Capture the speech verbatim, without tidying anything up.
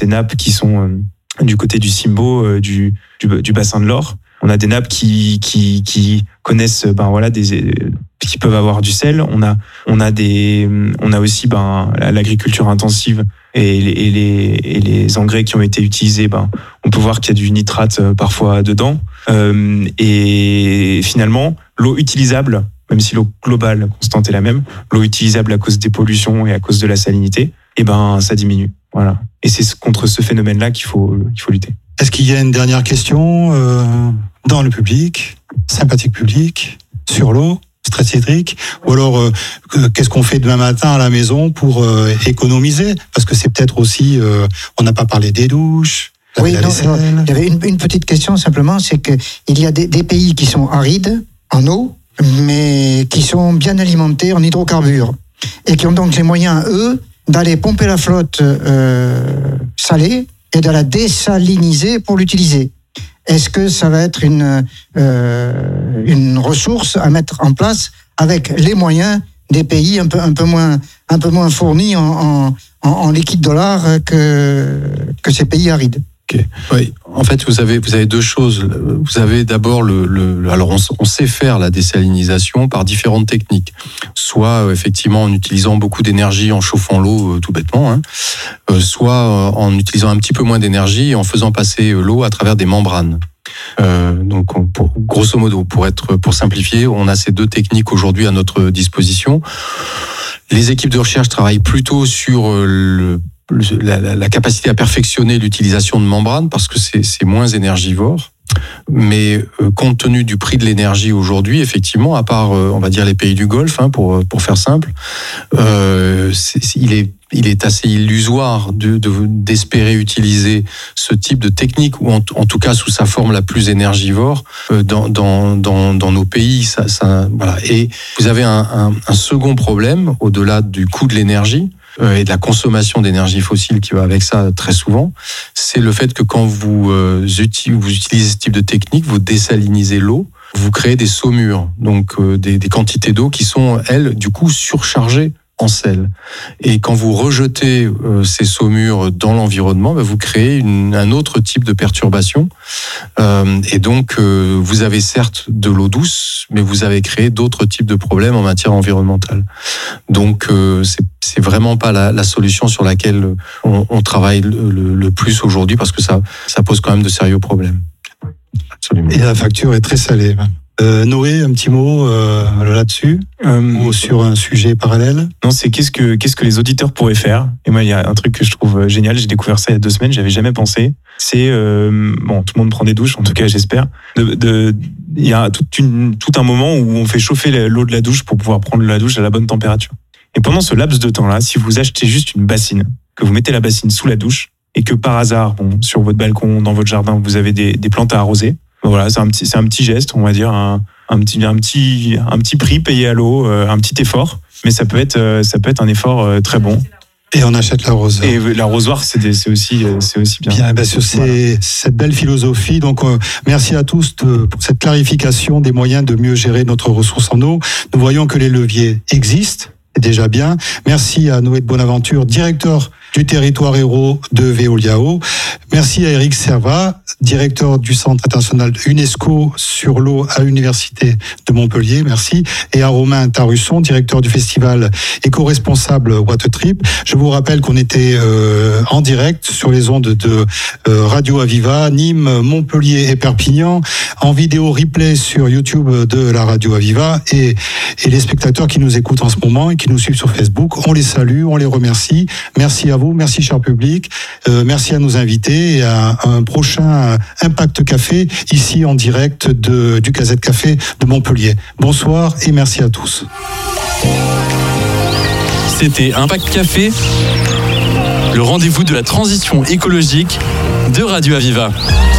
ces nappes qui sont euh, du côté du Simbo, euh, du, du, du bassin de l'Or. On a des nappes qui, qui, qui connaissent, ben voilà, des, qui peuvent avoir du sel. On a, on a des, on a aussi, ben, l'agriculture intensive et les, et les, et les engrais qui ont été utilisés. Ben, on peut voir qu'il y a du nitrate parfois dedans. Euh, et finalement, l'eau utilisable, même si l'eau globale constante est la même, l'eau utilisable à cause des pollutions et à cause de la salinité, et ben, ça diminue. Voilà. Et c'est contre ce phénomène-là qu'il faut, qu'il faut lutter. Est-ce qu'il y a une dernière question euh, dans le public, sympathique public, sur l'eau, stress hydrique, ou alors euh, qu'est-ce qu'on fait demain matin à la maison pour euh, économiser? Parce que c'est peut-être aussi, euh, on n'a pas parlé des douches. Oui, non, non, il y avait une, une petite question simplement, c'est qu'il y a des, des pays qui sont arides en eau, mais qui sont bien alimentés en hydrocarbures, et qui ont donc les moyens, eux, d'aller pomper la flotte euh, salée, et de la désaliniser pour l'utiliser. Est-ce que ça va être une, euh, une ressource à mettre en place avec les moyens des pays un peu, un peu, moins, un peu moins fournis en, en, en liquide dollar que, que ces pays arides? Okay. Oui, en fait, vous avez vous avez deux choses. Vous avez d'abord le, le alors on, on sait faire la désalinisation par différentes techniques. Soit euh, effectivement en utilisant beaucoup d'énergie en chauffant l'eau euh, tout bêtement, hein, euh, soit euh, en utilisant un petit peu moins d'énergie et en faisant passer euh, l'eau à travers des membranes. Euh, donc, on, pour, grosso modo, pour être pour simplifier, on a ces deux techniques aujourd'hui à notre disposition. Les équipes de recherche travaillent plutôt sur euh, le La, la, la capacité à perfectionner l'utilisation de membranes parce que c'est, c'est moins énergivore. Mais euh, compte tenu du prix de l'énergie aujourd'hui, effectivement, à part, euh, on va dire, les pays du Golfe, hein, pour, pour faire simple, euh, c'est, il, est, il est assez illusoire de, de, d'espérer utiliser ce type de technique, ou en, en tout cas sous sa forme la plus énergivore, euh, dans, dans, dans, dans nos pays. Ça, ça, voilà. Et vous avez un, un, un second problème, au-delà du coût de l'énergie, et de la consommation d'énergie fossile qui va avec ça très souvent, c'est le fait que quand vous, euh, uti- vous utilisez ce type de technique, vous désalinisez l'eau, vous créez des saumures, donc euh, des, des quantités d'eau qui sont, elles, du coup, surchargées en sel. Et quand vous rejetez euh, ces saumures dans l'environnement, bah, vous créez une, un autre type de perturbation. Euh, et donc, euh, vous avez certes de l'eau douce, mais vous avez créé d'autres types de problèmes en matière environnementale. Donc, euh, c'est, c'est vraiment pas la, la solution sur laquelle on, on travaille le, le, le plus aujourd'hui, parce que ça, ça pose quand même de sérieux problèmes. Absolument. Et la facture est très salée. Euh, Noé, un petit mot euh, là-dessus, euh, ou sur un sujet parallèle? Non, c'est qu'est-ce que, qu'est-ce que les auditeurs pourraient faire. Et moi, il y a un truc que je trouve génial, j'ai découvert ça il y a deux semaines, j'avais jamais pensé. C'est, euh, bon, tout le monde prend des douches, en tout cas j'espère. De, de, il y a tout, une, tout un moment où on fait chauffer l'eau de la douche pour pouvoir prendre la douche à la bonne température. Et pendant ce laps de temps-là, si vous achetez juste une bassine, que vous mettez la bassine sous la douche, et que par hasard, bon, sur votre balcon, dans votre jardin, vous avez des, des plantes à arroser, voilà, c'est un petit, c'est un petit geste, on va dire, un, un petit, un petit, un petit prix payé à l'eau, euh, un petit effort, mais ça peut être, euh, ça peut être un effort euh, très bon. Et on achète l'arrosoir. Et l'arrosoir, c'est, des, c'est aussi, c'est aussi bien. Bien, ben, sur ces, voilà. Cette belle philosophie. Donc, euh, merci à tous de, pour cette clarification des moyens de mieux gérer notre ressource en eau. Nous voyons que les leviers existent. C'est déjà bien. Merci à Noé de Bonaventure, directeur du territoire héros de Veolia Eau. Merci à Eric Servat, directeur du Centre international UNESCO sur l'eau à l'Université de Montpellier. Merci. Et à Romain Tarusson, directeur du festival éco-responsable Watertrip. Je vous rappelle qu'on était euh, en direct sur les ondes de euh, Radio Aviva, Nîmes, Montpellier et Perpignan, en vidéo replay sur YouTube de la Radio Aviva, et, et les spectateurs qui nous écoutent en ce moment et qui nous suivent sur Facebook, on les salue, on les remercie. Merci à vous, merci cher public, euh, merci à nos invités et à, à un prochain Impact Café ici en direct de, du Gazette Café de Montpellier. Bonsoir et merci à tous. C'était Impact Café, le rendez-vous de la transition écologique de Radio Aviva.